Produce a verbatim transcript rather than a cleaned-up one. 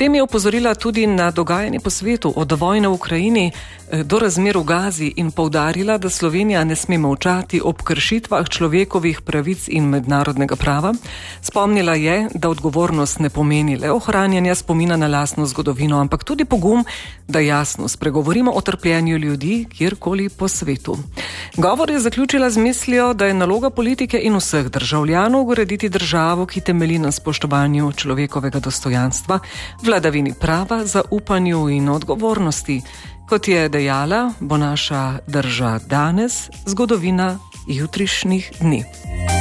tem je opozorila tudi na dogajanje po svetu, od vojne v Ukrajini do razmer v Gazi in poudarila, da Slovenija ne sme molčati ob kršitvah človekovih pravic in mednarodnega prava. Spomnila je, da odgovornost ne pomeni le ohranjanja spomina na lastno zgodovino, ampak tudi pogum, da jasno spregovorimo o trpljenju ljudi kjerkoli po svetu. Govor je zaključila z mislijo, da je naloga politike in vseh državljanov urediti državo, ki temelji na spoštovanju človekovega dostojanstva, vladavini prava, zaupanju in odgovornosti. Kot je dejala, bo naša drža danes zgodovina jutrišnjih dni.